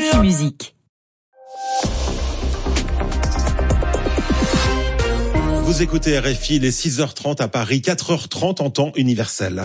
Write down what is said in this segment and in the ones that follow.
RFI Musique. Vous écoutez RFI, il est 6h30 à Paris, 4h30 en temps universel.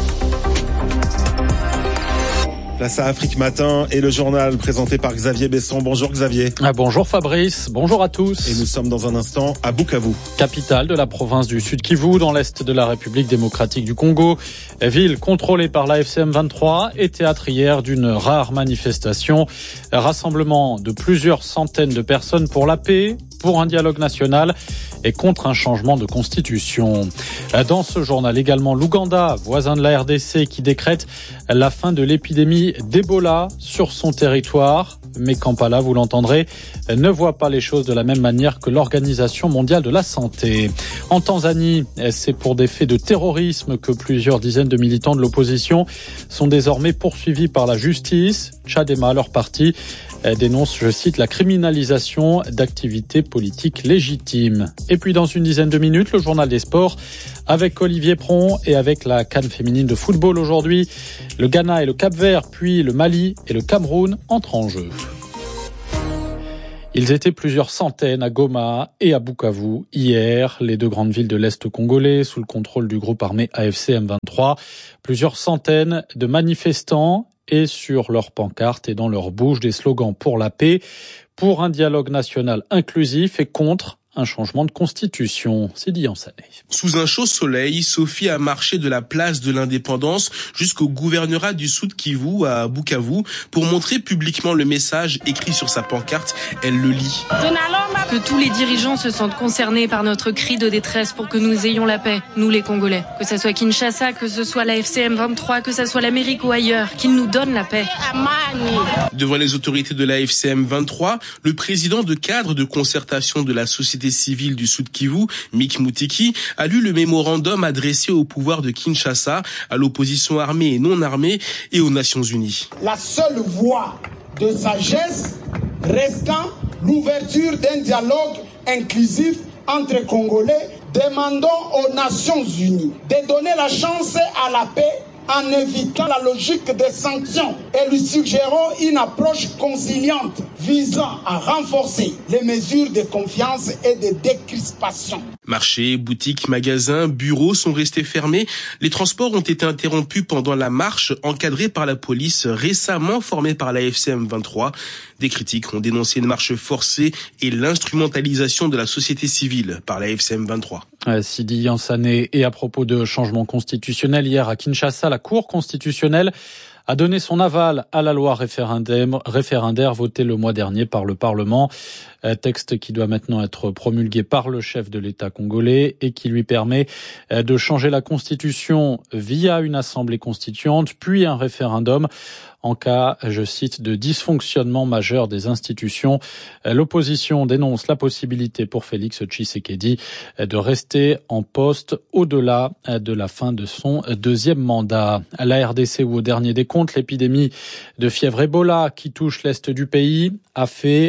Place à Afrique Matin et le journal présenté par Xavier Besson. Bonjour Xavier. Bonjour Fabrice, bonjour à tous. Et nous sommes dans un instant à Bukavu. Capitale de la province du Sud Kivu, dans l'est de la République démocratique du Congo. Ville contrôlée par l'AFC M23 et théâtre hier d'une rare manifestation. Rassemblement de plusieurs centaines de personnes pour la paix, pour un dialogue national et contre un changement de constitution. Dans ce journal également, l'Ouganda, voisin de la RDC, qui décrète la fin de l'épidémie d'Ebola sur son territoire. Mais Kampala, vous l'entendrez, ne voit pas les choses de la même manière que l'Organisation mondiale de la santé. En Tanzanie, c'est pour des faits de terrorisme que plusieurs dizaines de militants de l'opposition sont désormais poursuivis par la justice. Chadema, leur parti, dénonce, je cite, la criminalisation d'activités politiques légitimes. Et puis dans une dizaine de minutes, le journal des sports avec Olivier Pron et avec la CAN féminine de football aujourd'hui. Le Ghana et le Cap-Vert, puis le Mali et le Cameroun entrent en jeu. Ils étaient plusieurs centaines à Goma et à Bukavu hier, les deux grandes villes de l'Est congolais, sous le contrôle du groupe armé AFC M23. Plusieurs centaines de manifestants et sur leurs pancartes et dans leur bouche des slogans pour la paix, pour un dialogue national inclusif et contre un changement de constitution. Sidi Yansané. Sous un chaud soleil, Sophie a marché de la place de l'Indépendance jusqu'au gouvernorat du Sud Kivu à Bukavu pour montrer publiquement le message écrit sur sa pancarte. Elle le lit. Que tous les dirigeants se sentent concernés par notre cri de détresse pour que nous ayons la paix, nous les Congolais. Que ce soit Kinshasa, que ce soit la FCM23, que ce soit l'Amérique ou ailleurs, qu'ils nous donnent la paix. Devant les autorités de la FCM23, le président de cadre de concertation de la société civile du Sud Kivu, Mick Moutiki, a lu le mémorandum adressé au pouvoir de Kinshasa, à l'opposition armée et non armée et aux Nations Unies. La seule voie de sagesse restant l'ouverture d'un dialogue inclusif entre Congolais, demandons aux Nations Unies de donner la chance à la paix en évitant la logique des sanctions et lui suggérons une approche conciliante visant à renforcer les mesures de confiance et de décrispation. Marchés, boutiques, magasins, bureaux sont restés fermés. Les transports ont été interrompus pendant la marche encadrée par la police récemment formée par la FCM23. Des critiques ont dénoncé une marche forcée et l'instrumentalisation de la société civile par la FCM23. Sidi Yansané. Et à propos de changement constitutionnel, hier à Kinshasa, la Cour constitutionnelle a donné son aval à la loi référendaire votée le mois dernier par le Parlement. Texte qui doit maintenant être promulgué par le chef de l'État congolais et qui lui permet de changer la Constitution via une assemblée constituante, puis un référendum en cas, je cite, de dysfonctionnement majeur des institutions. L'opposition dénonce la possibilité pour Félix Tshisekedi de rester en poste au-delà de la fin de son deuxième mandat. À la RDC ou au dernier décompte, l'épidémie de fièvre Ebola qui touche l'est du pays a fait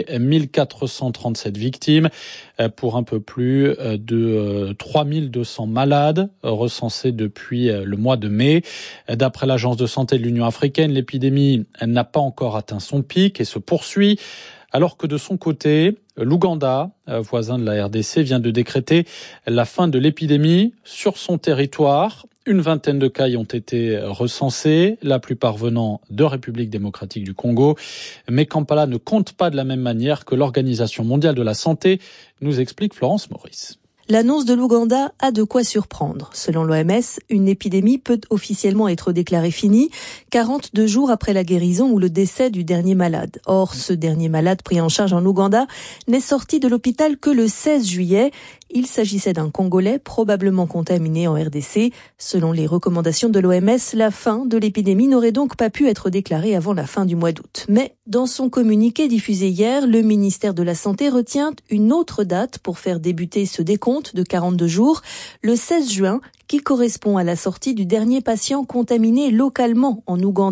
1437 victimes pour un peu plus de 3200 malades recensés depuis le mois de mai. D'après l'Agence de santé de l'Union africaine, l'épidémie n'a pas encore atteint son pic et se poursuit, alors que de son côté, l'Ouganda, voisin de la RDC, vient de décréter la fin de l'épidémie sur son territoire. Une vingtaine de cas y ont été recensés, la plupart venant de République démocratique du Congo. Mais Kampala ne compte pas de la même manière que l'Organisation mondiale de la santé, nous explique Florence Maurice. L'annonce de l'Ouganda a de quoi surprendre. Selon l'OMS, une épidémie peut officiellement être déclarée finie 42 jours après la guérison ou le décès du dernier malade. Or, ce dernier malade pris en charge en Ouganda n'est sorti de l'hôpital que le 16 juillet. Il s'agissait d'un Congolais probablement contaminé en RDC. Selon les recommandations de l'OMS, la fin de l'épidémie n'aurait donc pas pu être déclarée avant la fin du mois d'août. Mais dans son communiqué diffusé hier, le ministère de la Santé retient une autre date pour faire débuter ce décompte de 42 jours, le 16 juin, qui correspond à la sortie du dernier patient contaminé localement en Ouganda.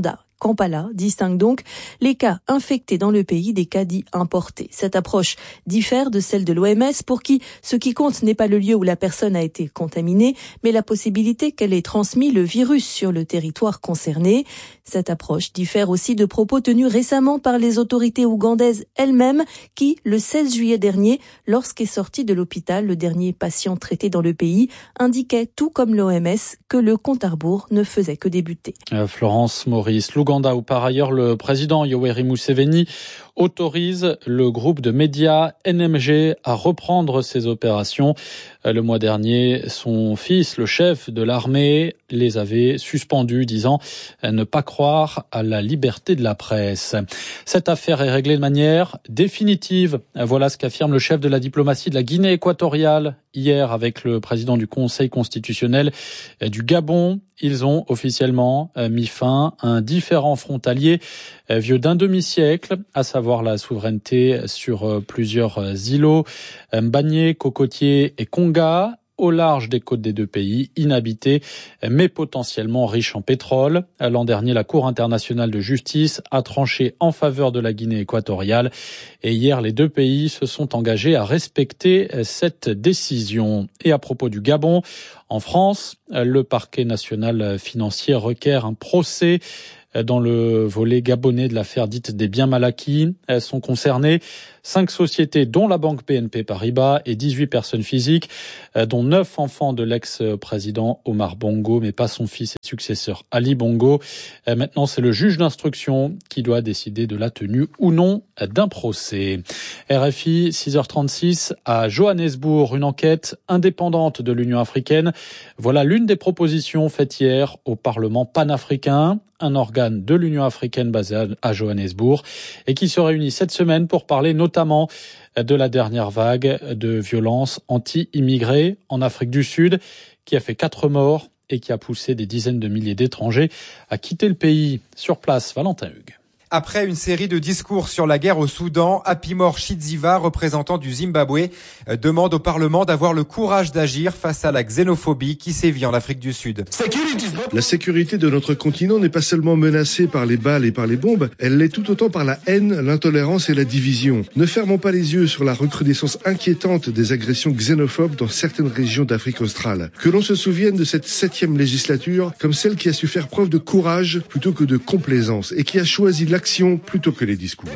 Kampala distingue donc les cas infectés dans le pays des cas dits importés. Cette approche diffère de celle de l'OMS pour qui ce qui compte n'est pas le lieu où la personne a été contaminée, mais la possibilité qu'elle ait transmis le virus sur le territoire concerné. Cette approche diffère aussi de propos tenus récemment par les autorités ougandaises elles-mêmes qui, le 16 juillet dernier, lorsqu'est sorti de l'hôpital le dernier patient traité dans le pays, indiquait, tout comme l'OMS, que le compte à rebours ne faisait que débuter. Florence Maurice, l'Ouganda, où par ailleurs le président Yoweri Museveni autorise le groupe de médias NMG à reprendre ses opérations. Le mois dernier, son fils, le chef de l'armée, les avait suspendus, disant ne pas croire à la liberté de la presse. Cette affaire est réglée de manière définitive. Voilà ce qu'affirme le chef de la diplomatie de la Guinée équatoriale hier avec le président du Conseil constitutionnel du Gabon. Ils ont officiellement mis fin à un différend frontalier vieux d'un demi-siècle, à savoir la souveraineté sur plusieurs îlots, Mbagné, Cocotier et Konga, au large des côtes des deux pays, inhabités mais potentiellement riches en pétrole. L'an dernier, la Cour internationale de justice a tranché en faveur de la Guinée équatoriale et hier, les deux pays se sont engagés à respecter cette décision. Et à propos du Gabon, en France, le parquet national financier requiert un procès dans le volet gabonais de l'affaire dite des biens mal acquis. Elles sont concernées 5 sociétés, dont la banque BNP Paribas, et 18 personnes physiques, dont 9 enfants de l'ex-président Omar Bongo, mais pas son fils et successeur Ali Bongo. Maintenant, c'est le juge d'instruction qui doit décider de la tenue ou non d'un procès. RFI, 6h36, à Johannesburg, une enquête indépendante de l'Union africaine. Voilà l'une des propositions faites hier au Parlement panafricain, un organe de l'Union africaine basé à Johannesburg et qui se réunit cette semaine pour parler notamment de la dernière vague de violences anti-immigrés en Afrique du Sud qui a fait 4 morts et qui a poussé des dizaines de milliers d'étrangers à quitter le pays. Sur place, Valentin Hugues. Après une série de discours sur la guerre au Soudan, Apimor Chidziva, représentant du Zimbabwe, demande au Parlement d'avoir le courage d'agir face à la xénophobie qui sévit en Afrique du Sud. La sécurité de notre continent n'est pas seulement menacée par les balles et par les bombes, elle l'est tout autant par la haine, l'intolérance et la division. Ne fermons pas les yeux sur la recrudescence inquiétante des agressions xénophobes dans certaines régions d'Afrique australe. Que l'on se souvienne de cette 7e législature comme celle qui a su faire preuve de courage plutôt que de complaisance et qui a choisi l'action plutôt que les discours.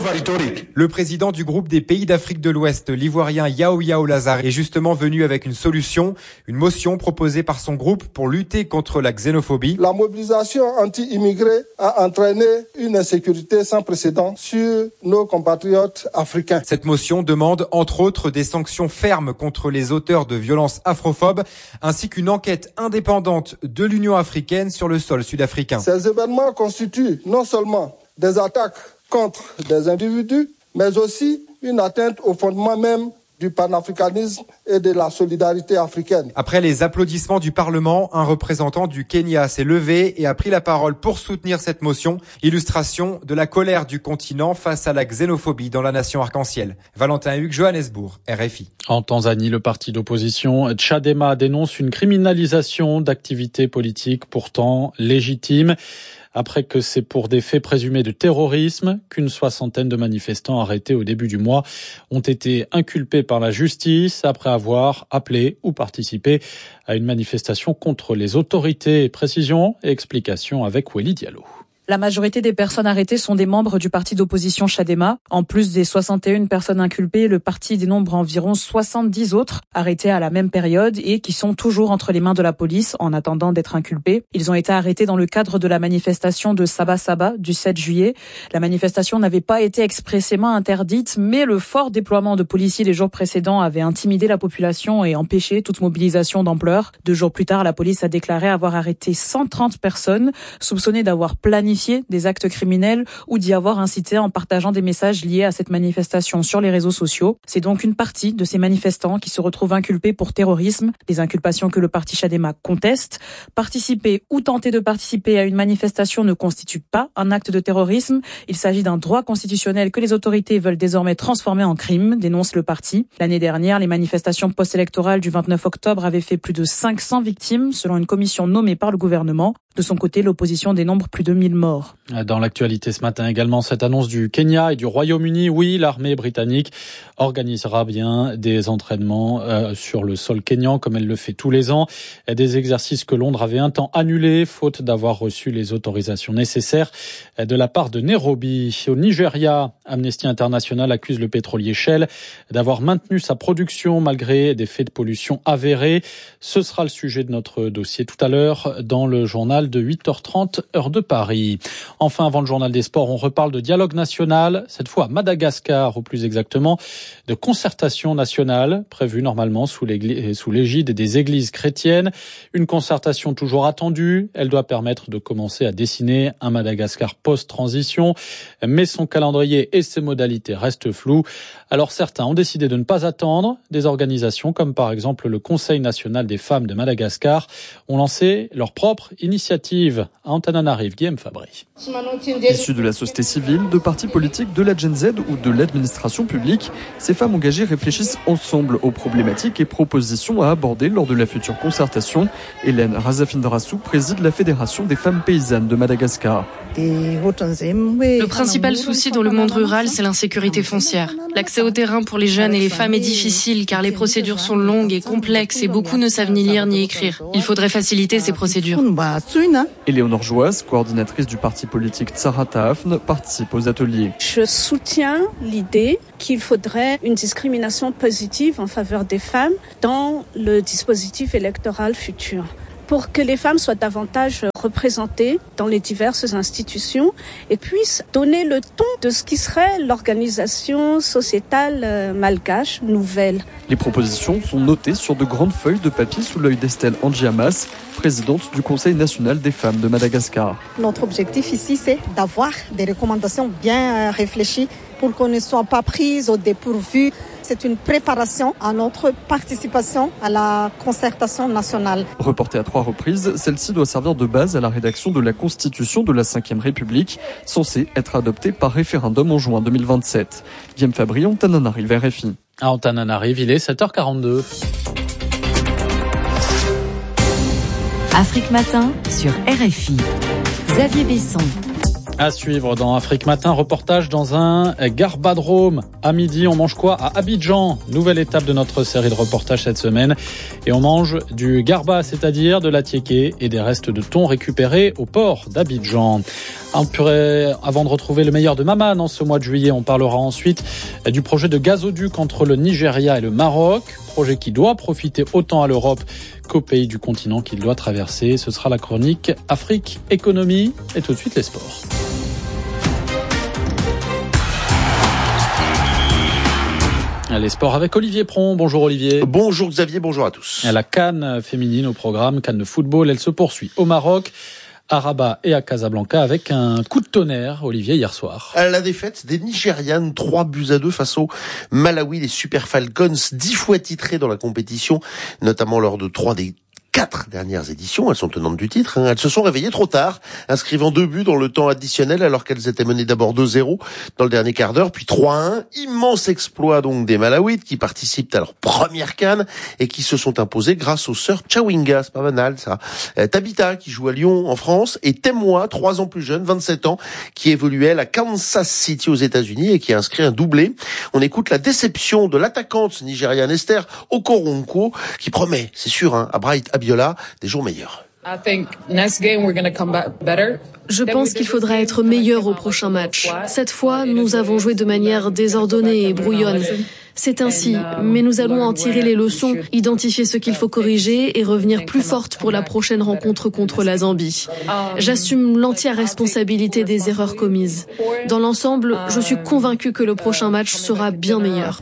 Le président du groupe des pays d'Afrique de l'Ouest, l'Ivoirien Yao Yao Lazare, est justement venu avec une solution, une motion proposée par son groupe pour lutter contre la xénophobie. La mobilisation anti-immigrés a entraîné une insécurité sans précédent sur nos compatriotes africains. Cette motion demande entre autres des sanctions fermes contre les auteurs de violences afrophobes, ainsi qu'une enquête indépendante de l'Union africaine sur le sol sud-africain. Ces événements constituent non seulement des attaques contre des individus, mais aussi une atteinte au fondement même du panafricanisme et de la solidarité africaine. Après les applaudissements du Parlement, un représentant du Kenya s'est levé et a pris la parole pour soutenir cette motion, illustration de la colère du continent face à la xénophobie dans la nation arc-en-ciel. Valentin Hugues, Johannesburg, RFI. En Tanzanie, le parti d'opposition Chadema dénonce une criminalisation d'activités politiques pourtant légitimes. Après que c'est pour des faits présumés de terrorisme qu'une 60aine de manifestants arrêtés au début du mois ont été inculpés par la justice après avoir appelé ou participé à une manifestation contre les autorités. Précision et explication avec Weli Diallo. La majorité des personnes arrêtées sont des membres du parti d'opposition Chadema. En plus des 61 personnes inculpées, le parti dénombre environ 70 autres arrêtés à la même période et qui sont toujours entre les mains de la police en attendant d'être inculpés. Ils ont été arrêtés dans le cadre de la manifestation de Saba Saba du 7 juillet. La manifestation n'avait pas été expressément interdite, mais le fort déploiement de policiers les jours précédents avait intimidé la population et empêché toute mobilisation d'ampleur. 2 jours plus tard, la police a déclaré avoir arrêté 130 personnes soupçonnées d'avoir planifié des actes criminels ou d'y avoir incité en partageant des messages liés à cette manifestation sur les réseaux sociaux. C'est donc une partie de ces manifestants qui se retrouvent inculpés pour terrorisme, des inculpations que le parti Chadema conteste. Participer ou tenter de participer à une manifestation ne constitue pas un acte de terrorisme. Il s'agit d'un droit constitutionnel que les autorités veulent désormais transformer en crime, dénonce le parti. L'année dernière, les manifestations post-électorales du 29 octobre avaient fait plus de 500 victimes, selon une commission nommée par le gouvernement. De son côté, l'opposition dénombre plus de 1000 morts. Dans l'actualité ce matin également, cette annonce du Kenya et du Royaume-Uni. Oui, l'armée britannique organisera bien des entraînements sur le sol kényan comme elle le fait tous les ans. Des exercices que Londres avait un temps annulés faute d'avoir reçu les autorisations nécessaires de la part de Nairobi. Au Nigeria, Amnesty International accuse le pétrolier Shell d'avoir maintenu sa production malgré des faits de pollution avérés. Ce sera le sujet de notre dossier tout à l'heure dans le journal de 8h30 heure de Paris. Enfin, avant le journal des sports, on reparle de dialogue national, cette fois à Madagascar, ou plus exactement de concertation nationale, prévue normalement sous l'égide des églises chrétiennes. Une concertation toujours attendue, elle doit permettre de commencer à dessiner un Madagascar post-transition, mais son calendrier et ses modalités restent floues. Alors certains ont décidé de ne pas attendre. Des organisations comme par exemple le Conseil national des femmes de Madagascar ont lancé leur propre initiative. À Antananarive, Guillaume Fabry. Issues de la société civile, de partis politiques, de la Gen Z ou de l'administration publique, ces femmes engagées réfléchissent ensemble aux problématiques et propositions à aborder lors de la future concertation. Hélène Razafindrassou préside la Fédération des femmes paysannes de Madagascar. Le principal souci dans le monde rural, c'est l'insécurité foncière. L'accès au terrain pour les jeunes et les femmes est difficile car les procédures sont longues et complexes et beaucoup ne savent ni lire ni écrire. Il faudrait faciliter ces procédures. Éléonore Joas, coordinatrice du parti politique Tsarata Afn, participe aux ateliers. Je soutiens l'idée qu'il faudrait une discrimination positive en faveur des femmes dans le dispositif électoral futur, pour que les femmes soient davantage représentées dans les diverses institutions et puissent donner le ton de ce qui serait l'organisation sociétale malgache nouvelle. Les propositions sont notées sur de grandes feuilles de papier sous l'œil d'Estelle Andjiamas, présidente du Conseil national des femmes de Madagascar. Notre objectif ici, c'est d'avoir des recommandations bien réfléchies pour qu'on ne soit pas prise au dépourvu. C'est une préparation à notre participation à la concertation nationale. Reportée à 3 reprises, celle-ci doit servir de base à la rédaction de la Constitution de la Ve République, censée être adoptée par référendum en juin 2027. Guillaume Fabry, Antananarive, RFI. À Antananarive, il est 7h42. Afrique Matin sur RFI. Xavier Besson. À suivre dans Afrique Matin, reportage dans un garbadrome. À midi, on mange quoi? À Abidjan. Nouvelle étape de notre série de reportages cette semaine. Et on mange du garba, c'est-à-dire de la tiéké et des restes de thon récupérés au port d'Abidjan. Avant de retrouver le meilleur de Maman en ce mois de juillet, on parlera ensuite du projet de gazoduc entre le Nigeria et le Maroc. Projet qui doit profiter autant à l'Europe qu'aux pays du continent qu'il doit traverser. Ce sera la chronique Afrique Économie. Et tout de suite, les sports. Les sports avec Olivier Pron. Bonjour Olivier. Bonjour Xavier, bonjour à tous. La CAN féminine au programme, CAN de football, elle se poursuit au Maroc, à Rabat et à Casablanca avec un coup de tonnerre, Olivier, hier soir. La défaite des Nigérianes, 3-2 face au Malawi, les Super Falcons, 10 fois titrés dans la compétition, notamment lors de 3 des 4 dernières éditions, elles sont tenantes du titre, elles se sont réveillées trop tard, inscrivant 2 buts dans le temps additionnel alors qu'elles étaient menées d'abord 2-0 dans le dernier quart d'heure, puis 3-1. Immense exploit donc des Malawites qui participent à leur première CAN et qui se sont imposées grâce aux sœurs Chawinga, c'est pas banal ça. Tabitha qui joue à Lyon en France et Temwa, 3 ans plus jeune, 27 ans, qui évoluait à Kansas City aux États-Unis et qui a inscrit un doublé. On écoute la déception de l'attaquante nigériane Esther Okoronkwo qui promet, c'est sûr, à Bright Abiola, des jours meilleurs. Je pense qu'il faudra être meilleur au prochain match. Cette fois, nous avons joué de manière désordonnée et brouillonne. C'est ainsi, mais nous allons en tirer les leçons, identifier ce qu'il faut corriger et revenir plus forte pour la prochaine rencontre contre la Zambie. J'assume l'entière responsabilité des erreurs commises. Dans l'ensemble, je suis convaincu que le prochain match sera bien meilleur.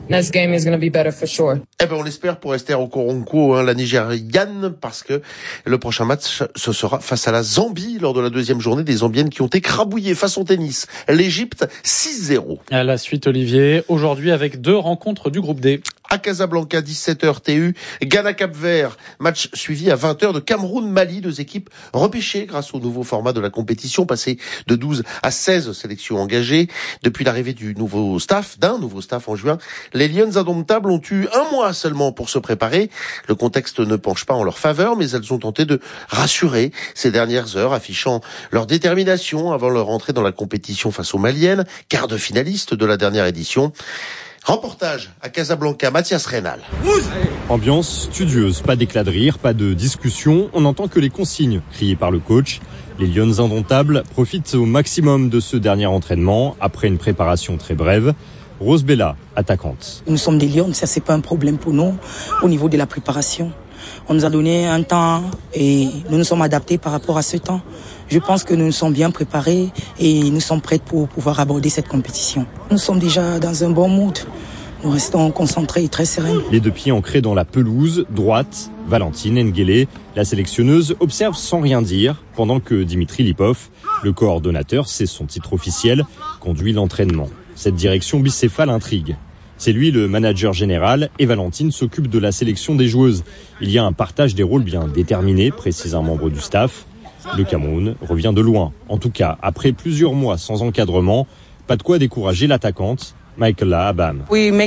On l'espère pour Esther Okoronkwo, la Nigériane, parce que le prochain match, ce sera face à la Zambie lors de la 2e journée des Zambiennes qui ont écrabouillé face au tennis l'Égypte 6-0. À la suite, Olivier, aujourd'hui avec 2 rencontres du groupe D. à Casablanca, 17h TU, Ghana Cap-Vert, match suivi à 20h de Cameroun-Mali, 2 équipes repêchées grâce au nouveau format de la compétition, passé de 12 à 16 sélections engagées. Depuis l'arrivée d'un nouveau staff en juin, les Lions indomptables ont eu 1 mois seulement pour se préparer. Le contexte ne penche pas en leur faveur, mais elles ont tenté de rassurer ces dernières heures, affichant leur détermination avant leur entrée dans la compétition face aux Maliennes, quart de finaliste de la dernière édition. Reportage à Casablanca, Mathias Reynal. Ambiance studieuse, pas d'éclat de rire, pas de discussion, on n'entend que les consignes criées par le coach. Les Lions indomptables profitent au maximum de ce dernier entraînement, après une préparation très brève. Rose Bella, attaquante. Nous sommes des Lions, ça c'est pas un problème pour nous au niveau de la préparation. On nous a donné un temps et nous nous sommes adaptés par rapport à ce temps. Je pense que nous nous sommes bien préparés et nous sommes prêts pour pouvoir aborder cette compétition. Nous sommes déjà dans un bon mood. Nous restons concentrés et très sereins. Les 2 pieds ancrés dans la pelouse, droite, Valentine Nguélé, la sélectionneuse, observe sans rien dire, pendant que Dimitri Lipov, le coordonnateur, c'est son titre officiel, conduit l'entraînement. Cette direction bicéphale intrigue. C'est lui le manager général et Valentine s'occupe de la sélection des joueuses. Il y a un partage des rôles bien déterminé, précise un membre du staff. Le Cameroun revient de loin. En tout cas, après plusieurs mois sans encadrement, pas de quoi décourager l'attaquante. Michaela Abam.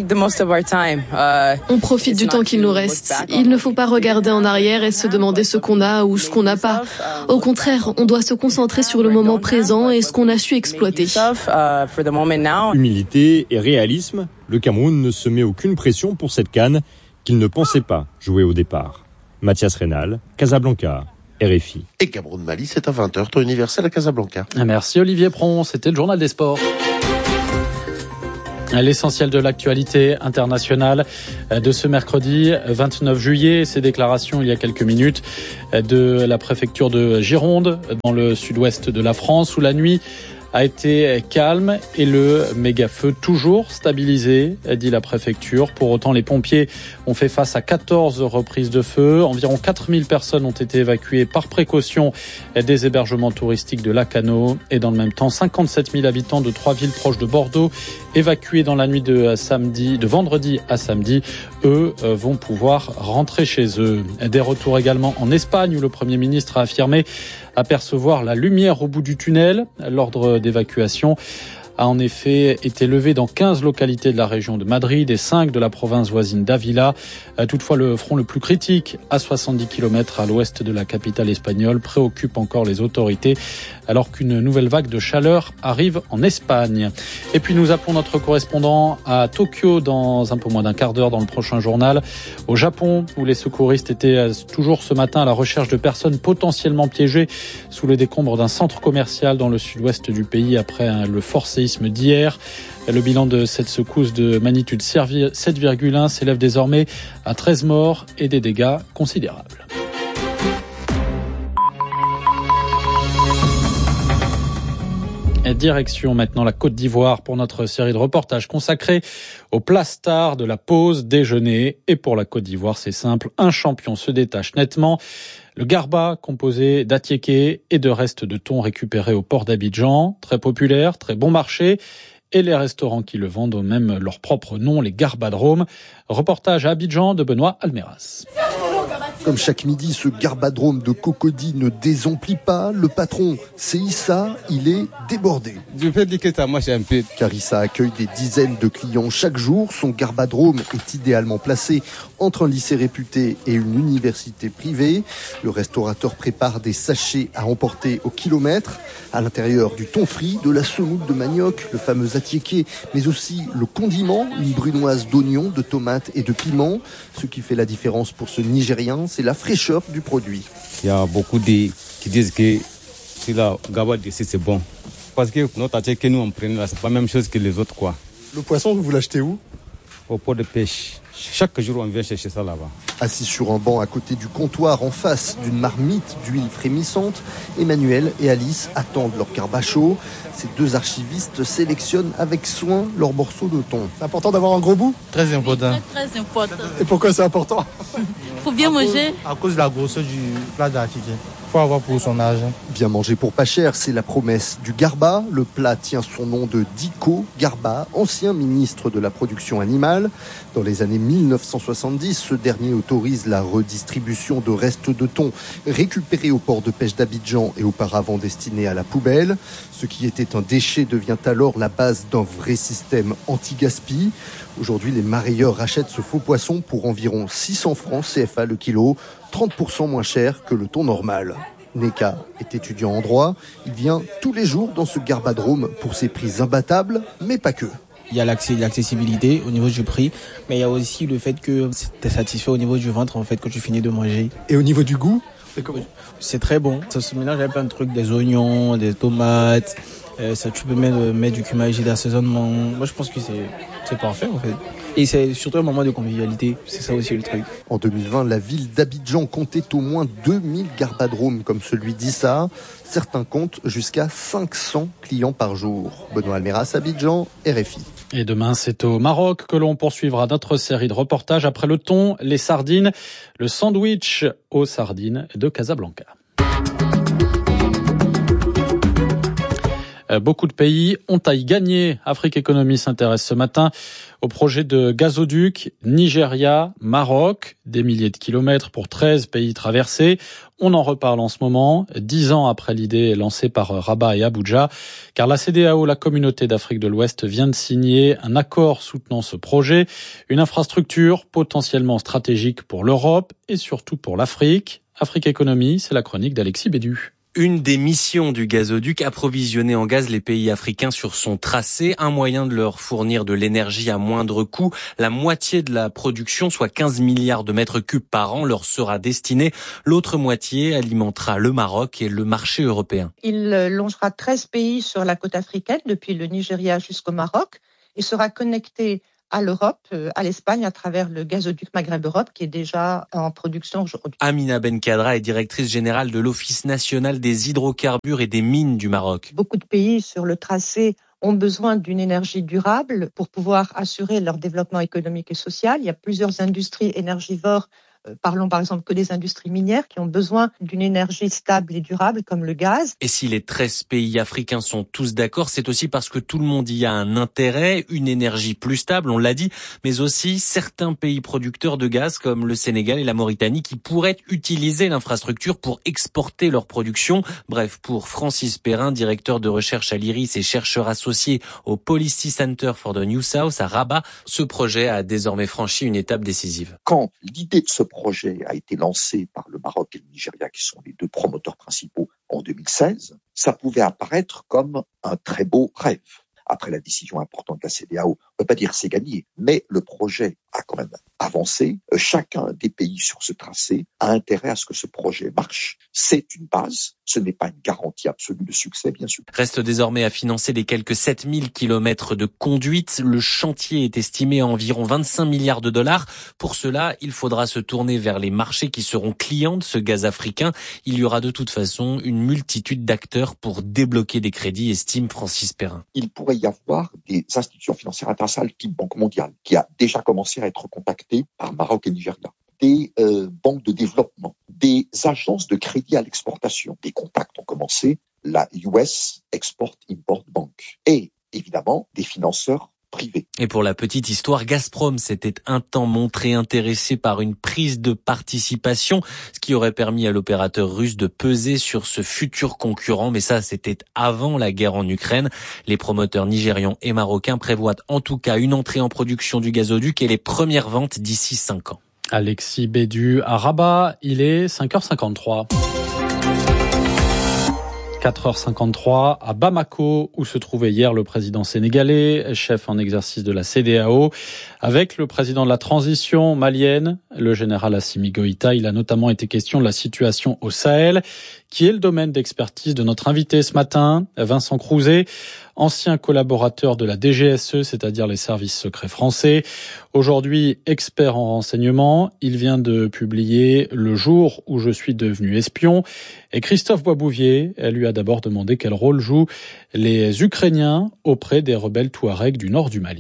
On profite du temps qu'il nous reste. Il ne faut pas regarder en arrière et se demander ce qu'on a ou ce qu'on n'a pas. Au contraire, on doit se concentrer sur le moment présent et ce qu'on a su exploiter. Humilité et réalisme, le Cameroun ne se met aucune pression pour cette CAN qu'il ne pensait pas jouer au départ. Mathias Reynal, Casablanca, RFI. Et Cameroun-Mali, c'est à 20h, temps universel à Casablanca. Merci Olivier Pron, c'était le journal des sports. L'essentiel de l'actualité internationale de ce mercredi 29 juillet, ces déclarations il y a quelques minutes de la préfecture de Gironde dans le sud-ouest de la France où la nuit a été calme et le méga-feu toujours stabilisé, dit la préfecture. Pour autant, les pompiers ont fait face à 14 reprises de feu. Environ 4000 personnes ont été évacuées par précaution des hébergements touristiques de Lacanau. Et dans le même temps, 57 000 habitants de 3 villes proches de Bordeaux évacués dans la nuit de vendredi à samedi. Eux vont pouvoir rentrer chez eux. Des retours également en Espagne où le Premier ministre a affirmé apercevoir la lumière au bout du tunnel. L'ordre d'évacuation a en effet été levé dans 15 localités de la région de Madrid et 5 de la province voisine d'Ávila. Toutefois, le front le plus critique, à 70 km à l'ouest de la capitale espagnole, préoccupe encore les autorités alors qu'une nouvelle vague de chaleur arrive en Espagne. Et puis nous appelons notre correspondant à Tokyo dans un peu moins d'un quart d'heure dans le prochain journal. Au Japon, où les secouristes étaient toujours ce matin à la recherche de personnes potentiellement piégées sous les décombres d'un centre commercial dans le sud-ouest du pays après le fort séisme d'hier. Le bilan de cette secousse de magnitude 7,1 s'élève désormais à 13 morts et des dégâts considérables. Direction maintenant la Côte d'Ivoire pour notre série de reportages consacrés aux plats stars de la pause déjeuner. Et pour la Côte d'Ivoire, c'est simple, un champion se détache nettement. Le garba, composé d'atiéké et de restes de thon récupérés au port d'Abidjan, très populaire, très bon marché. Et les restaurants qui le vendent ont même leur propre nom, les garbadromes. Reportage à Abidjan de Benoît Almeras. Comme chaque midi, ce garbadrome de Cocody ne désemplit pas. Le patron, c'est Issa, il est débordé. Je peux dire que ça marche un peu. Car Issa accueille des dizaines de clients chaque jour. Son garbadrome est idéalement placé entre un lycée réputé et une université privée. Le restaurateur prépare des sachets à emporter au kilomètre. À l'intérieur, du thon frit, de la semoule de manioc, le fameux atiéké, mais aussi le condiment, une brunoise d'oignons, de tomates et de piments. Ce qui fait la différence pour ce Nigérien, c'est la fraîcheur du produit. Il y a beaucoup qui disent que la gaba d'ici c'est bon. Parce que notre atiéké nous on prend là, c'est pas la même chose que les autres quoi. Le poisson, vous l'achetez où ? Au port de pêche. Chaque jour, on vient chercher ça là-bas. Assis sur un banc à côté du comptoir, en face d'une marmite d'huile frémissante, Emmanuel et Alice attendent leur carbacho. Ces deux archivistes sélectionnent avec soin leurs morceaux de thon. C'est important d'avoir un gros bout ? Très important. Très important. Et pourquoi c'est important ? Faut bien manger. À cause de la grosseur du plat d'atiéké. Faut avoir pour son âge. Bien manger pour pas cher, c'est la promesse du Garba. Le plat tient son nom de Diko Garba, ancien ministre de la production animale. Dans les années 1970, ce dernier autorise la redistribution de restes de thon récupérés au port de pêche d'Abidjan et auparavant destinés à la poubelle. Ce qui était un déchet devient alors la base d'un vrai système anti-gaspi. Aujourd'hui, les marailleurs rachètent ce faux poisson pour environ 600 francs CFA le kilo, 30% moins cher que le thon normal. Neka est étudiant en droit. Il vient tous les jours dans ce garbadrome pour ses prix imbattables, mais pas que. Il y a l'accessibilité au niveau du prix, mais il y a aussi le fait que tu es satisfait au niveau du ventre en fait quand tu finis de manger. Et au niveau du goût, c'est très bon. Ça se mélange avec plein de trucs, des oignons, des tomates. Ça, tu peux mettre du cumin d'assaisonnement. Moi, je pense que c'est parfait en fait. Et c'est surtout un moment de convivialité, c'est ça aussi le truc. En 2020, la ville d'Abidjan comptait au moins 2000 garbadromes comme celui d'Issa. Certains comptent jusqu'à 500 clients par jour. Benoît Almeras, Abidjan, RFI. Et demain, c'est au Maroc que l'on poursuivra notre série de reportages après le thon, les sardines, le sandwich aux sardines de Casablanca. Beaucoup de pays ont à y gagner. Afrique Économie s'intéresse ce matin au projet de gazoduc Nigeria, Maroc, des milliers de kilomètres pour 13 pays traversés. On en reparle en ce moment, 10 ans après l'idée lancée par Rabat et Abuja, car la CEDEAO, la Communauté d'Afrique de l'Ouest, vient de signer un accord soutenant ce projet, une infrastructure potentiellement stratégique pour l'Europe et surtout pour l'Afrique. Afrique Économie, c'est la chronique d'Alexis Bédu. Une des missions du gazoduc, approvisionner en gaz les pays africains sur son tracé, un moyen de leur fournir de l'énergie à moindre coût. La moitié de la production, soit 15 milliards de mètres cubes par an, leur sera destinée. L'autre moitié alimentera le Maroc et le marché européen. Il longera 13 pays sur la côte africaine, depuis le Nigeria jusqu'au Maroc, et sera connecté à l'Europe, à l'Espagne, à travers le gazoduc Maghreb-Europe qui est déjà en production aujourd'hui. Amina Benkadra est directrice générale de l'Office national des hydrocarbures et des mines du Maroc. Beaucoup de pays sur le tracé ont besoin d'une énergie durable pour pouvoir assurer leur développement économique et social. Il y a plusieurs industries énergivores. Parlons par exemple que des industries minières qui ont besoin d'une énergie stable et durable comme le gaz. Et si les 13 pays africains sont tous d'accord, c'est aussi parce que tout le monde y a un intérêt, une énergie plus stable, on l'a dit, mais aussi certains pays producteurs de gaz comme le Sénégal et la Mauritanie qui pourraient utiliser l'infrastructure pour exporter leur production. Bref, pour Francis Perrin, directeur de recherche à l'IRIS et chercheur associé au Policy Center for the New South à Rabat, ce projet a désormais franchi une étape décisive. Quand l'idée de ce projet a été lancé par le Maroc et le Nigeria, qui sont les deux promoteurs principaux, en 2016, ça pouvait apparaître comme un très beau rêve. Après la décision importante de la CEDEAO, on ne peut pas dire c'est gagné, mais le projet a quand même avancé. Chacun des pays sur ce tracé a intérêt à ce que ce projet marche. C'est une base, ce n'est pas une garantie absolue de succès, bien sûr. Reste désormais à financer les quelques 7000 kilomètres de conduite. Le chantier est estimé à environ 25 milliards de dollars. Pour cela, il faudra se tourner vers les marchés qui seront clients de ce gaz africain. Il y aura de toute façon une multitude d'acteurs pour débloquer des crédits, estime Francis Perrin. Il pourrait y avoir des institutions financières internationales type Banque mondiale qui a déjà commencé à être contactée par Maroc et Nigeria, des banques de développement, des agences de crédit à l'exportation. Des contacts ont commencé, la US Export-Import Bank et évidemment des financeurs privés. Et pour la petite histoire, Gazprom s'était un temps montré intéressé par une prise de participation, ce qui aurait permis à l'opérateur russe de peser sur ce futur concurrent. Mais ça, c'était avant la guerre en Ukraine. Les promoteurs nigérians et marocains prévoient en tout cas une entrée en production du gazoduc et les premières ventes d'ici 5 ans. Alexis Bédu à Rabat, il est 5h53. 4h53 à Bamako, où se trouvait hier le président sénégalais, chef en exercice de la CEDEAO, avec le président de la transition malienne, le général Assimi Goïta. Il a notamment été question de la situation au Sahel, qui est le domaine d'expertise de notre invité ce matin, Vincent Crouzet, ancien collaborateur de la DGSE, c'est-à-dire les services secrets français. Aujourd'hui, expert en renseignement, il vient de publier « Le jour où je suis devenu espion ». Et Christophe Boisbouvier, elle lui a d'abord demandé quel rôle jouent les Ukrainiens auprès des rebelles Touaregs du nord du Mali.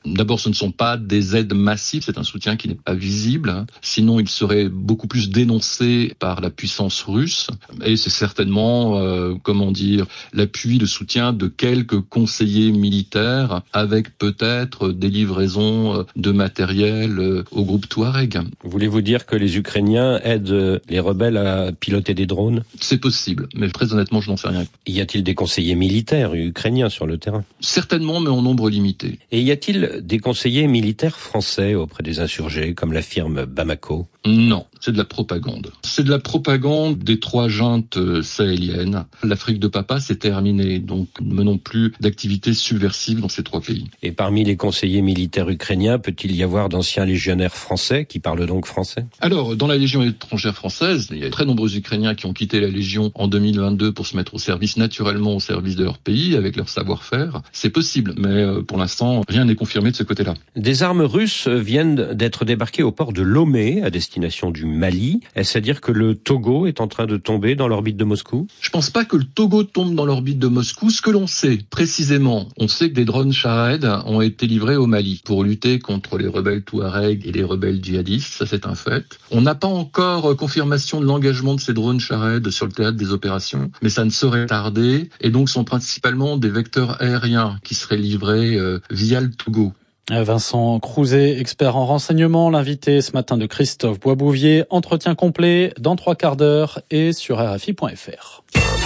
D'abord, ce ne sont pas des aides massives, c'est un soutien qui n'est pas visible. Sinon, il serait beaucoup plus dénoncé par la puissance russe. Et c'est certainement, l'appui, le soutien de quelques conseillers militaires avec peut-être des livraisons de matériel au groupe Touareg. Voulez-vous dire que les Ukrainiens aident les rebelles à piloter des drones ? C'est possible, mais très honnêtement, je n'en sais rien. Y a-t-il des conseillers militaires ukrainiens sur le terrain ? Certainement, mais en nombre limité. Et y a-t-il des conseillers militaires français auprès des insurgés, comme l'affirme Bamako ? Non, c'est de la propagande. C'est de la propagande des 3 juntes sahéliennes. L'Afrique de Papa, c'est terminé, donc nous ne menons plus d'activités subversives dans ces 3 pays. Et parmi les conseillers militaires ukrainiens, peut-il y avoir d'anciens légionnaires français qui parlent donc français ? Alors, dans la Légion étrangère française, il y a très nombreux Ukrainiens qui ont quitté la Légion en 2022 pour se mettre au service de leur pays, avec leur savoir-faire. C'est possible, mais pour l'instant, rien n'est confirmé de ce côté-là. Des armes russes viennent d'être débarquées au port de Lomé, à destination du Mali. Est-ce à dire que le Togo est en train de tomber dans l'orbite de Moscou ? Je pense pas que le Togo tombe dans l'orbite de Moscou. Ce que l'on sait précisément, on sait que des drones Shahed ont été livrés au Mali pour lutter contre les rebelles Touareg et les rebelles djihadistes. Ça, c'est un fait. On n'a pas encore confirmation de l'engagement de ces drones Shahed sur le théâtre des opérations, mais ça ne saurait tarder. Et donc, sont principalement des vecteurs aériens qui seraient livrés via le Togo. Vincent Crouzet, expert en renseignement, l'invité ce matin de Christophe Boisbouvier. Entretien complet dans 3 quarts d'heure et sur RFI.fr.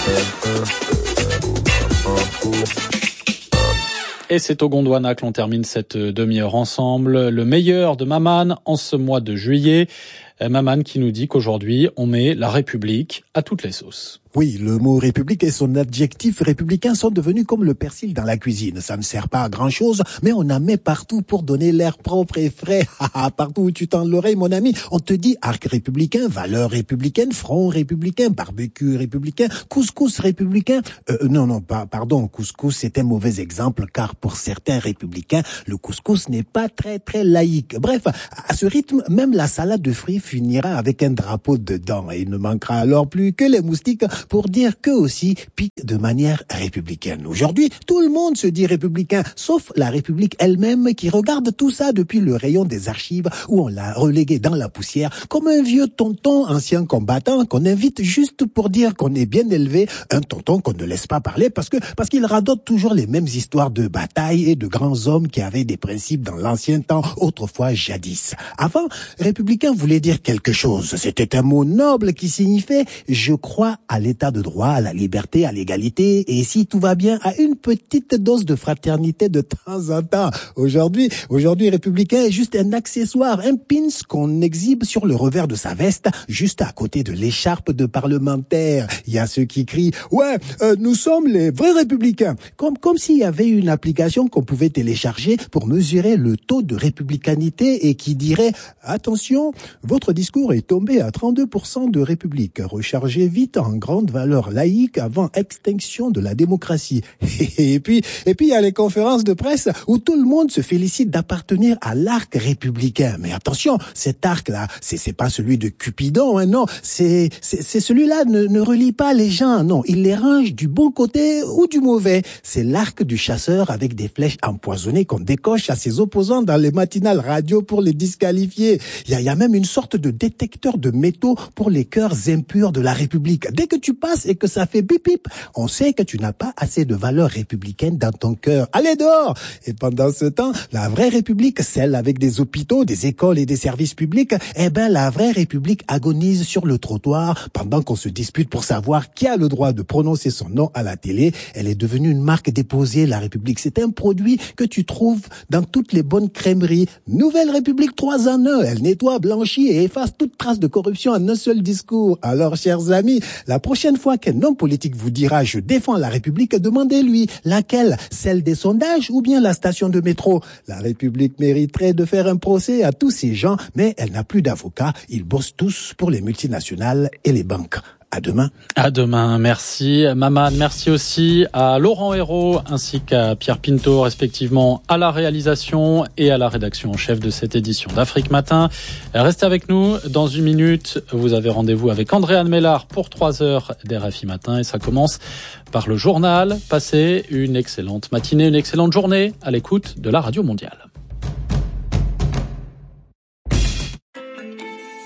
Et c'est au Gondwana que l'on termine cette demi-heure ensemble. Le meilleur de Maman en ce mois de juillet. Maman qui nous dit qu'aujourd'hui, on met la République à toutes les sauces. Oui, le mot république et son adjectif républicain sont devenus comme le persil dans la cuisine. Ça ne sert pas à grand chose, mais on en met partout pour donner l'air propre et frais. Partout où tu tends l'oreille, mon ami, on te dit arc républicain, valeur républicaine, front républicain, barbecue républicain, couscous républicain. Pardon, couscous c'est un mauvais exemple car pour certains républicains, le couscous n'est pas très laïque. Bref, à ce rythme, même la salade de fruits finira avec un drapeau dedans et il ne manquera alors plus que les moustiques pour dire qu'eux aussi piquent de manière républicaine. Aujourd'hui, tout le monde se dit républicain, sauf la République elle-même qui regarde tout ça depuis le rayon des archives où on l'a relégué dans la poussière comme un vieux tonton ancien combattant qu'on invite juste pour dire qu'on est bien élevé, un tonton qu'on ne laisse pas parler parce qu'il radote toujours les mêmes histoires de bataille et de grands hommes qui avaient des principes dans l'ancien temps, autrefois jadis. Avant, républicain voulait dire quelque chose. C'était un mot noble qui signifiait « je crois à l'état de droit, à la liberté, à l'égalité, et si tout va bien, à une petite dose de fraternité de temps en temps. » Aujourd'hui, républicain est juste un accessoire, un pins qu'on exhibe sur le revers de sa veste, juste à côté de l'écharpe de parlementaire. Il y a ceux qui crient « ouais, nous sommes les vrais républicains », comme s'il y avait une application qu'on pouvait télécharger pour mesurer le taux de républicanité et qui dirait « attention, votre discours est tombé à 32% de république, rechargez vite en grande valeur laïque avant extinction de la démocratie. » Et puis il y a les conférences de presse où tout le monde se félicite d'appartenir à l'arc républicain. Mais attention, cet arc-là, c'est pas celui de Cupidon, hein, non, c'est celui-là ne relie pas les gens, non, il les range du bon côté ou du mauvais. C'est l'arc du chasseur avec des flèches empoisonnées qu'on décoche à ses opposants dans les matinales radio pour les disqualifier. Il y a même une sorte de détecteur de métaux pour les cœurs impurs de la République. Dès que tu passes et que ça fait bip bip, on sait que tu n'as pas assez de valeurs républicaines dans ton cœur. Allez dehors! Et pendant ce temps, la vraie République, celle avec des hôpitaux, des écoles et des services publics, la vraie République agonise sur le trottoir pendant qu'on se dispute pour savoir qui a le droit de prononcer son nom à la télé. Elle est devenue une marque déposée, la République. C'est un produit que tu trouves dans toutes les bonnes crèmeries. Nouvelle République 3 en 1. Elle nettoie, blanchit et efface toute trace de corruption en un seul discours. Alors, chers amis, la prochaine fois qu'un homme politique vous dira « je défends la République », demandez-lui laquelle, celle des sondages ou bien la station de métro. La République mériterait de faire un procès à tous ces gens, mais elle n'a plus d'avocats. Ils bossent tous pour les multinationales et les banques. À demain. À demain, merci. Maman, merci aussi à Laurent Hérault ainsi qu'à Pierre Pinto, respectivement à la réalisation et à la rédaction en chef de cette édition d'Afrique Matin. Restez avec nous. Dans une minute, vous avez rendez-vous avec Andréane Mellard pour 3 heures d'RFI Matin et ça commence par le journal. Passez une excellente matinée, une excellente journée à l'écoute de la Radio Mondiale.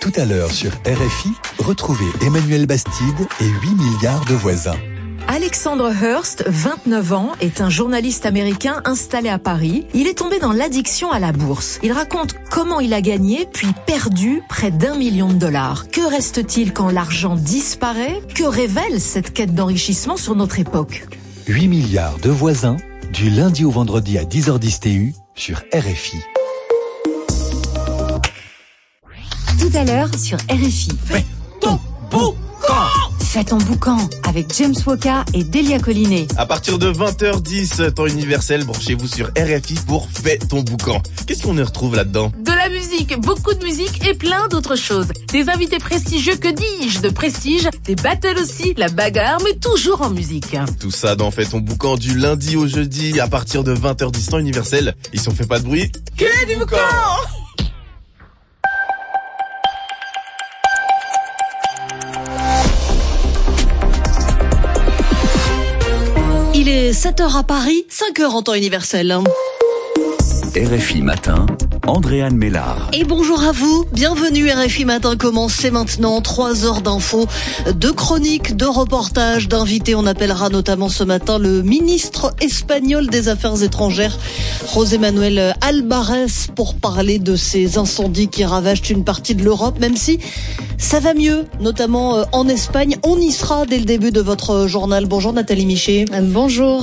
Tout à l'heure sur RFI, retrouvez Emmanuel Bastide et 8 milliards de voisins. Alexandre Hurst, 29 ans, est un journaliste américain installé à Paris. Il est tombé dans l'addiction à la bourse. Il raconte comment il a gagné puis perdu près d'1 million de dollars. Que reste-t-il quand l'argent disparaît? Que révèle cette quête d'enrichissement sur notre époque? 8 milliards de voisins, du lundi au vendredi à 10h10 TU sur RFI. Tout à l'heure sur RFI. Fais ton boucan! Fais ton boucan avec James Woka et Delia Collinet. À partir de 20h10, temps universel, branchez-vous sur RFI pour Fais ton boucan. Qu'est-ce qu'on y retrouve là-dedans? De la musique, beaucoup de musique et plein d'autres choses. Des invités prestigieux, que dis-je, de prestige, des battles aussi, la bagarre, mais toujours en musique. Tout ça dans Fais ton boucan du lundi au jeudi à partir de 20h10 temps universel. Et si on fait pas de bruit, que du boucan! Il est 7h à Paris, 5h en temps universel. RFI Matin, Andréane Mélard. Et bonjour à vous, bienvenue. RFI Matin commence maintenant, 3 heures d'infos, de chroniques, de reportages, d'invités. On appellera notamment ce matin le ministre espagnol des Affaires étrangères, José Manuel Albares, pour parler de ces incendies qui ravagent une partie de l'Europe, même si ça va mieux, notamment en Espagne. On y sera dès le début de votre journal. Bonjour Nathalie Miché. Bonjour.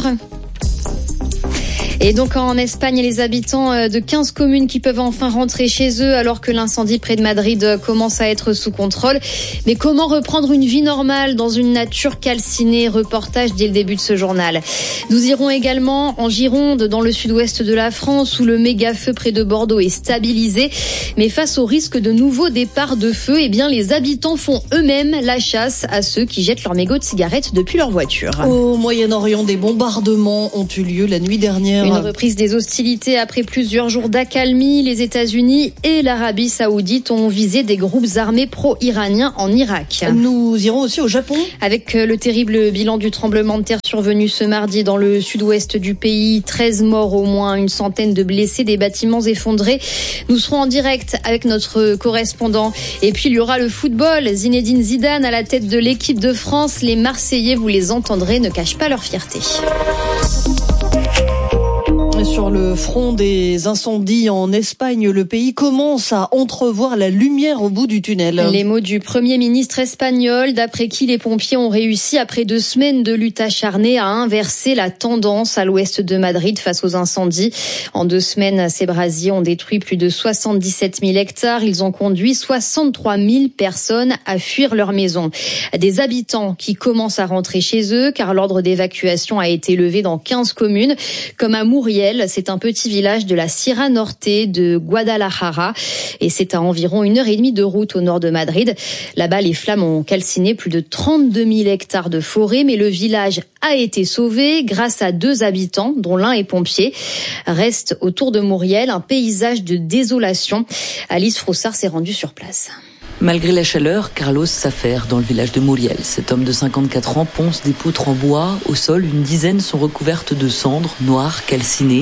Et donc en Espagne, les habitants de 15 communes qui peuvent enfin rentrer chez eux alors que l'incendie près de Madrid commence à être sous contrôle. Mais comment reprendre une vie normale dans une nature calcinée? Reportage dès le début de ce journal. Nous irons également en Gironde, dans le sud-ouest de la France, où le méga-feu près de Bordeaux est stabilisé. Mais face au risque de nouveaux départs de feu, eh bien les habitants font eux-mêmes la chasse à ceux qui jettent leurs mégots de cigarettes depuis leur voiture. Au Moyen-Orient, des bombardements ont eu lieu la nuit dernière. Une reprise des hostilités après plusieurs jours d'accalmie. Les États-Unis et l'Arabie Saoudite ont visé des groupes armés pro-iraniens en Irak. Nous irons aussi au Japon. Avec le terrible bilan du tremblement de terre survenu ce mardi dans le sud-ouest du pays. 13 morts au moins, une centaine de blessés, des bâtiments effondrés. Nous serons en direct avec notre correspondant. Et puis il y aura le football. Zinedine Zidane à la tête de l'équipe de France. Les Marseillais, vous les entendrez, ne cachent pas leur fierté. Sur le front des incendies en Espagne, le pays commence à entrevoir la lumière au bout du tunnel. Les mots du Premier ministre espagnol, d'après qui les pompiers ont réussi, après 2 semaines de lutte acharnée, à inverser la tendance à l'ouest de Madrid face aux incendies. En 2 semaines, ces brasiers ont détruit plus de 77 000 hectares. Ils ont conduit 63 000 personnes à fuir leur maison. Des habitants qui commencent à rentrer chez eux, car l'ordre d'évacuation a été levé dans 15 communes, comme à Muriel. C'est un petit village de la Sierra Norte de Guadalajara et c'est à environ 1h30 de route au nord de Madrid. Là-bas, les flammes ont calciné plus de 32 000 hectares de forêt, mais le village a été sauvé grâce à 2 habitants, dont l'un est pompier. Reste autour de Muriel un paysage de désolation. Alice Froussard s'est rendue sur place. Malgré la chaleur, Carlos s'affaire dans le village de Muriel. Cet homme de 54 ans ponce des poutres en bois. Au sol, une dizaine sont recouvertes de cendres, noires, calcinées.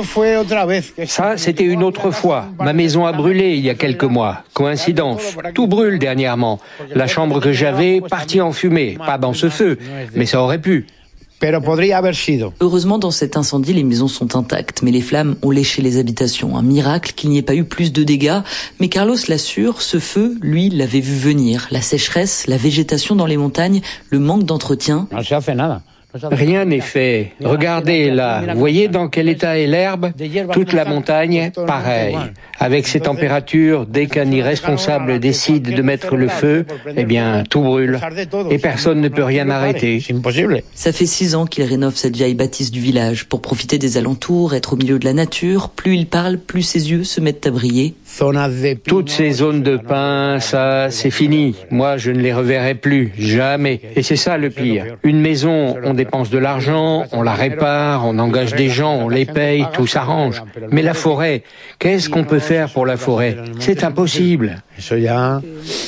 Ça, c'était une autre fois. Ma maison a brûlé il y a quelques mois. Coïncidence. Tout brûle dernièrement. La chambre que j'avais, partie en fumée. Pas dans ce feu, mais ça aurait pu. Heureusement, dans cet incendie, les maisons sont intactes, mais les flammes ont léché les habitations. Un miracle qu'il n'y ait pas eu plus de dégâts. Mais Carlos l'assure, ce feu, lui, l'avait vu venir. La sécheresse, la végétation dans les montagnes, le manque d'entretien. Rien n'est fait. Regardez là, vous voyez dans quel état est l'herbe? Toute la montagne, pareil. Avec ces températures, dès qu'un irresponsable décide de mettre le feu, eh bien, tout brûle. Et personne ne peut rien arrêter. Ça fait 6 ans qu'il rénove cette vieille bâtisse du village pour profiter des alentours, être au milieu de la nature. Plus il parle, plus ses yeux se mettent à briller. Toutes ces zones de pins, ça, c'est fini. Moi, je ne les reverrai plus, jamais. Et c'est ça le pire. Une maison, on dépense de l'argent, on la répare, on engage des gens, on les paye, tout s'arrange. Mais la forêt, qu'est-ce qu'on peut faire pour la forêt? C'est impossible.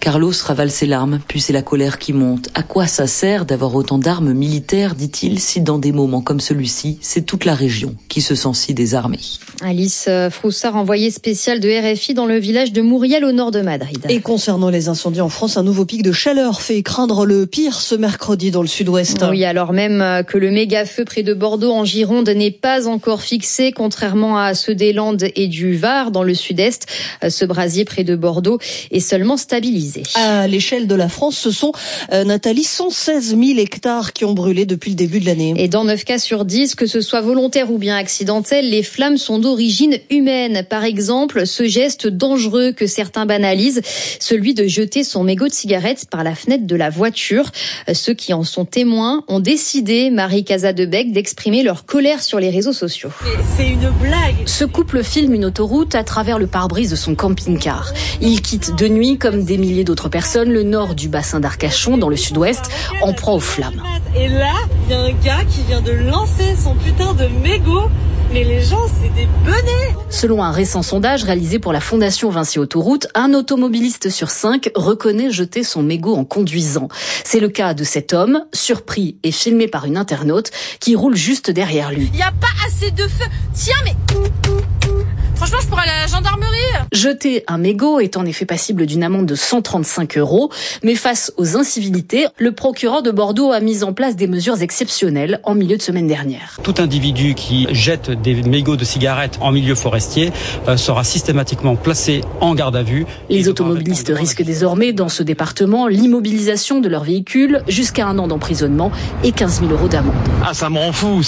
Carlos ravale ses larmes, puis c'est la colère qui monte. À quoi ça sert d'avoir autant d'armes militaires, dit-il, si dans des moments comme celui-ci, c'est toute la région qui se sent si désarmée. Alice Froussard, envoyée spéciale de RFI dans le village de Mouriel au nord de Madrid. Et concernant les incendies en France, un nouveau pic de chaleur fait craindre le pire ce mercredi dans le sud-ouest. Oui, alors même que le méga-feu près de Bordeaux en Gironde n'est pas encore fixé, contrairement à ceux des Landes et du Var dans le sud-est. Ce brasier près de Bordeaux est seulement stabilisé. À l'échelle de la France, ce sont, Nathalie, 116 000 hectares qui ont brûlé depuis le début de l'année. Et dans 9 cas sur 10, que ce soit volontaire ou bien accidentel, les flammes sont d'origine humaine. Par exemple, ce geste dangereux que certains banalisent, celui de jeter son mégot de cigarette par la fenêtre de la voiture. Ceux qui en sont témoins ont décidé, Marie Casadebecq, d'exprimer leur colère sur les réseaux sociaux. C'est une blague. Ce couple filme une autoroute à travers le pare-brise de son camping-car. Il quitte de nuit, comme des milliers d'autres personnes, le nord du bassin d'Arcachon, dans le sud-ouest, en proie aux flammes. Et là, il y a un gars qui vient de lancer son putain de mégot. Mais les gens, c'est des benets. Selon un récent sondage réalisé pour la Fondation Vinci Autoroute, un automobiliste sur 5 reconnaît jeter son mégot en conduisant. C'est le cas de cet homme, surpris et filmé par une internaute qui roule juste derrière lui. Il n'y a pas assez de feu. Tiens, mais... Franchement, je pourrais aller à la gendarmerie. Jeter un mégot est en effet passible d'une amende de 135 €. Mais face aux incivilités, le procureur de Bordeaux a mis en place des mesures exceptionnelles en milieu de semaine dernière. Tout individu qui jette des mégots de cigarettes en milieu forestier sera systématiquement placé en garde à vue. Les automobilistes risquent désormais dans ce département l'immobilisation de leur véhicule jusqu'à 1 an d'emprisonnement et 15 000 € d'amende. Ah, ça me rend fou.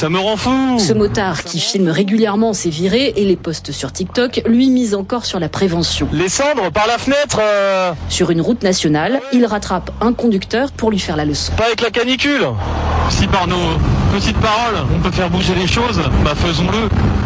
Ce motard qui filme régulièrement ses virées et les poste sur TikTok, lui mise encore sur la prévention. Les cendres par la fenêtre Sur une route nationale, il rattrape un conducteur pour lui faire la leçon. Pas avec la canicule. Si par nos petites paroles, on peut faire bouger les choses, faisons-le.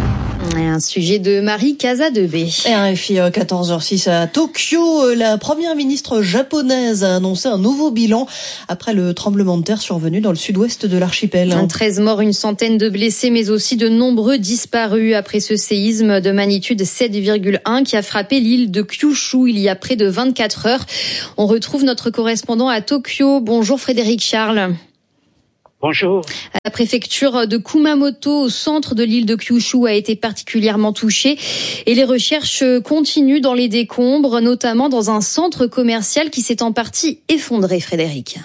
Un sujet de Marie Casadebecq. Et RFI 14h06 à Tokyo, la première ministre japonaise a annoncé un nouveau bilan après le tremblement de terre survenu dans le sud-ouest de l'archipel. 13 morts, une centaine de blessés, mais aussi de nombreux disparus après ce séisme de magnitude 7,1 qui a frappé l'île de Kyushu il y a près de 24 heures. On retrouve notre correspondant à Tokyo. Bonjour Frédéric Charles. Bonjour. La préfecture de Kumamoto, au centre de l'île de Kyushu, a été particulièrement touchée et les recherches continuent dans les décombres, notamment dans un centre commercial qui s'est en partie effondré, Frédéric.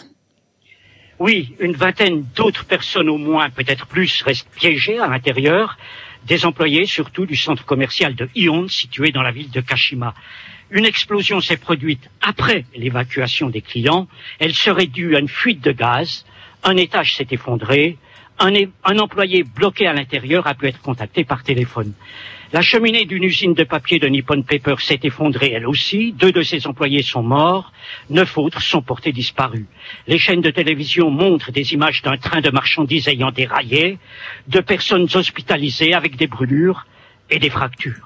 Oui, une vingtaine d'autres personnes au moins, peut-être plus, restent piégées à l'intérieur, des employés surtout du centre commercial de Ion, situé dans la ville de Kashima. Une explosion s'est produite après l'évacuation des clients. Elle serait due à une fuite de gaz. Un étage s'est effondré, un employé bloqué à l'intérieur a pu être contacté par téléphone. La cheminée d'une usine de papier de Nippon Paper s'est effondrée elle aussi, 2 de ses employés sont morts, 9 autres sont portés disparus. Les chaînes de télévision montrent des images d'un train de marchandises ayant déraillé, de personnes hospitalisées avec des brûlures et des fractures.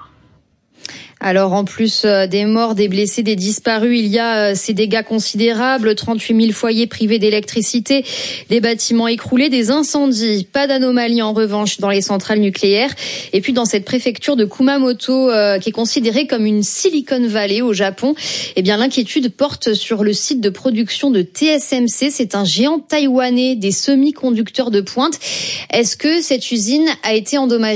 Alors en plus des morts, des blessés, des disparus, il y a ces dégâts considérables, 38 000 foyers privés d'électricité, des bâtiments écroulés, des incendies. Pas d'anomalie en revanche dans les centrales nucléaires. Et puis dans cette préfecture de Kumamoto qui est considérée comme une Silicon Valley au Japon, eh bien l'inquiétude porte sur le site de production de TSMC. C'est un géant taïwanais des semi-conducteurs de pointe. Est-ce que cette usine a été endommagée ?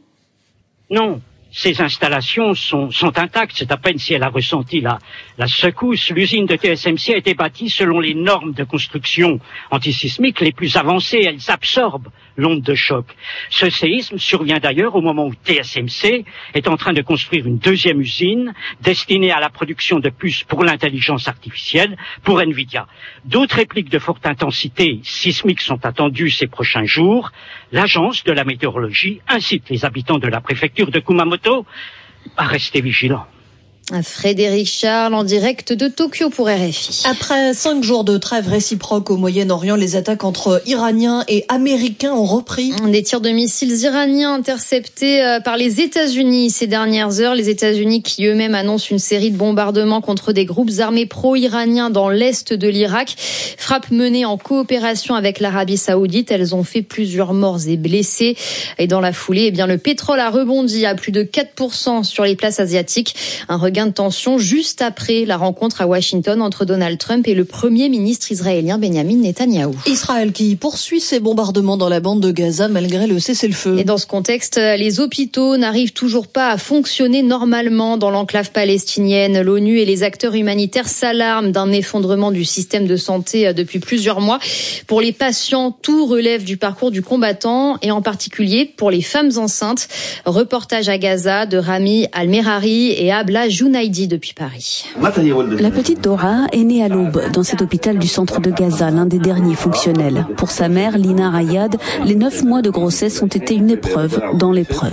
Non. Ces installations sont intactes, c'est à peine si elle a ressenti la secousse. L'usine de TSMC a été bâtie selon les normes de construction antisismiques les plus avancées. Elles absorbent l'onde de choc. Ce séisme survient d'ailleurs au moment où TSMC est en train de construire une deuxième usine destinée à la production de puces pour l'intelligence artificielle, pour Nvidia. D'autres répliques de forte intensité sismique sont attendues ces prochains jours. L'agence de la météorologie incite les habitants de la préfecture de Kumamoto à rester vigilants. Frédéric Charles en direct de Tokyo pour RFI. Après 5 jours de trêve réciproque au Moyen-Orient, les attaques entre Iraniens et Américains ont repris. Des tirs de missiles iraniens interceptés par les États-Unis ces dernières heures. Les États-Unis qui eux-mêmes annoncent une série de bombardements contre des groupes armés pro-iraniens dans l'est de l'Irak. Frappes menées en coopération avec l'Arabie Saoudite. Elles ont fait plusieurs morts et blessés. Et dans la foulée, le pétrole a rebondi à plus de 4% sur les places asiatiques. Un regard regain de tension juste après la rencontre à Washington entre Donald Trump et le Premier ministre israélien Benjamin Netanyahou. Israël qui poursuit ses bombardements dans la bande de Gaza malgré le cessez-le-feu. Et dans ce contexte, les hôpitaux n'arrivent toujours pas à fonctionner normalement dans l'enclave palestinienne. L'ONU et les acteurs humanitaires s'alarment d'un effondrement du système de santé depuis plusieurs mois. Pour les patients, tout relève du parcours du combattant et en particulier pour les femmes enceintes. Reportage à Gaza de Rami Al-Merari et Abla Jounaidi depuis Paris. La petite Dora est née à l'aube dans cet hôpital du centre de Gaza, l'un des derniers fonctionnels. Pour sa mère, Lina Rayad, les 9 mois de grossesse ont été une épreuve dans l'épreuve.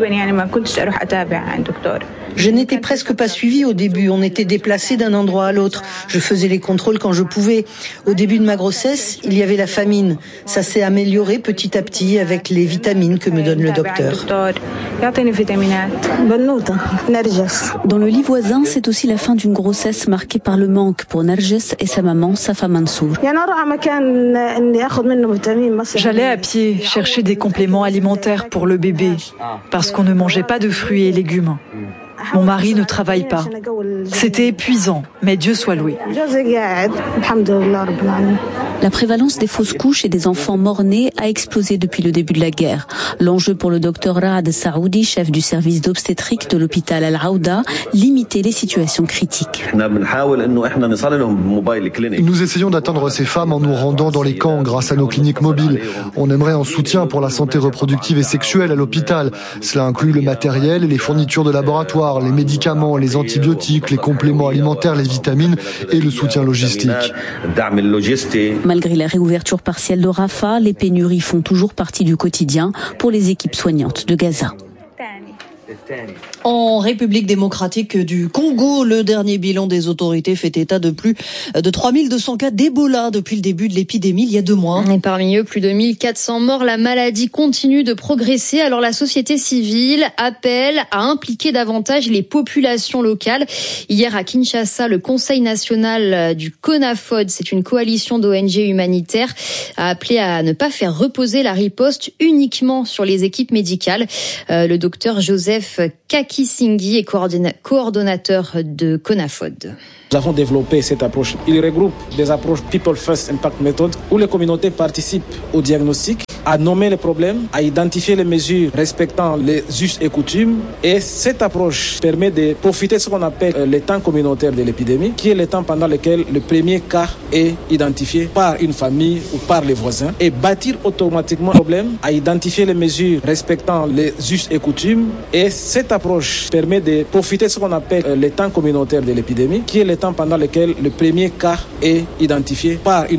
Je n'étais presque pas suivie au début. On était déplacés d'un endroit à l'autre. Je faisais les contrôles quand je pouvais. Au début de ma grossesse, il y avait la famine. Ça s'est amélioré petit à petit avec les vitamines que me donne le docteur. Dans le lit voisin, c'est aussi la fin d'une grossesse marquée par le manque pour Narges et sa maman, Safa Mansour. J'allais à pied chercher des compléments alimentaires pour le bébé parce qu'on ne mangeait pas de fruits et légumes. Mon mari ne travaille pas. C'était épuisant, mais Dieu soit loué. La prévalence des fausses couches et des enfants morts-nés a explosé depuis le début de la guerre. L'enjeu pour le docteur Raad Saoudi, chef du service d'obstétrique de l'hôpital Al-Aouda, limiter les situations critiques. Nous essayons d'atteindre ces femmes en nous rendant dans les camps grâce à nos cliniques mobiles. On aimerait un soutien pour la santé reproductive et sexuelle à l'hôpital. Cela inclut le matériel et les fournitures de laboratoire, les médicaments, les antibiotiques, les compléments alimentaires, les vitamines et le soutien logistique. Malgré la réouverture partielle de Rafah, les pénuries font toujours partie du quotidien pour les équipes soignantes de Gaza. En République démocratique du Congo, le dernier bilan des autorités fait état de plus de 3200 cas d'Ebola depuis le début de l'épidémie il y a 2 mois. Et parmi eux, plus de 1400 morts. La maladie continue de progresser. Alors la société civile appelle à impliquer davantage les populations locales. Hier à Kinshasa, le Conseil national du CONAFOD, c'est une coalition d'ONG humanitaires, a appelé à ne pas faire reposer la riposte uniquement sur les équipes médicales. Le docteur Joseph Kakisinghi est coordonnateur de CONAFOD. Nous avons développé cette approche. Il regroupe des approches People First Impact Method où les communautés participent au diagnostic, à nommer les problèmes, à identifier les mesures respectant les us et coutumes. Et cette approche permet de profiter de ce qu'on appelle le temps communautaire de l'épidémie, qui est le temps pendant lequel le premier cas est identifié par une famille ou par les voisins, et bâtir automatiquement le problème, à identifier les mesures respectant les us et coutumes. Et cette approche permet de profiter de ce qu'on appelle le temps communautaire de l'épidémie, qui est le temps pendant lequel le premier cas est identifié par une